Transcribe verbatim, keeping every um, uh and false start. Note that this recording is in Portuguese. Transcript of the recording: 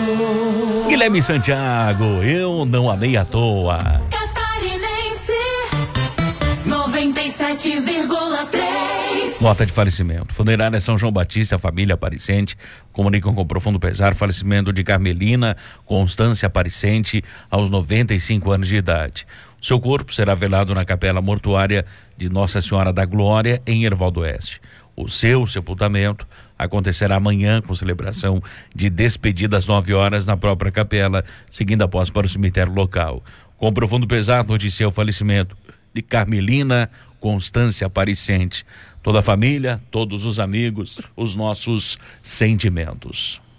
Guilherme Santiago, eu não amei à toa. Catarinense noventa e sete vírgula três. Nota de falecimento. Funerária São João Batista, família Aparicente, comunicam com profundo pesar falecimento de Carmelina Constância Aparicente aos noventa e cinco anos de idade. Seu corpo será velado na capela mortuária de Nossa Senhora da Glória, em Herval do Oeste. O seu sepultamento acontecerá amanhã com celebração de despedida às nove horas na própria capela, seguindo após para o cemitério local. Com profundo pesar, noticia o falecimento de Carmelina Constância Aparicente. Toda a família, todos os amigos, os nossos sentimentos.